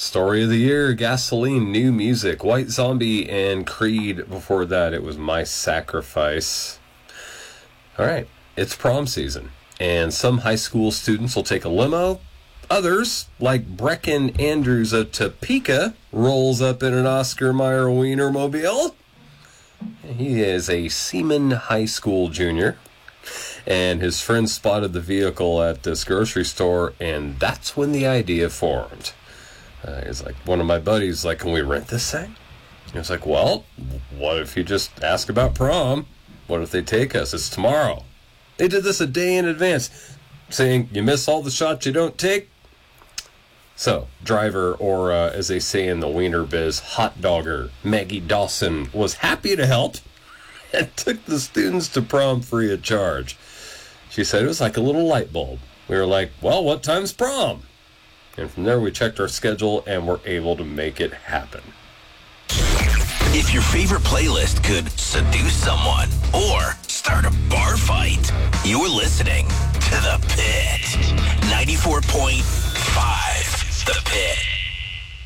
Story of the year, Gasoline, New Music, White Zombie, and Creed. Before that, it was My Sacrifice. All right, it's prom season, and some high school students will take a limo. Others, like Brecken Andrews of Topeka, rolls up in an Oscar Mayer Wienermobile. He is a Seaman High School junior, and his friend spotted the vehicle at this grocery store, and that's when the idea formed. He's like, one of my buddies, like, can we rent this thing? He was like, well, what if you just ask about prom? What if they take us? It's tomorrow. They did this a day in advance, saying, you miss all the shots you don't take. So, driver, or as they say in the wiener biz, hot dogger, Maggie Dawson, was happy to help and took the students to prom free of charge. She said it was like a little light bulb. We were like, well, what time's prom? And from there, we checked our schedule and were able to make it happen. If your favorite playlist could seduce someone or start a bar fight, you're listening to The Pit. 94.5 The Pit.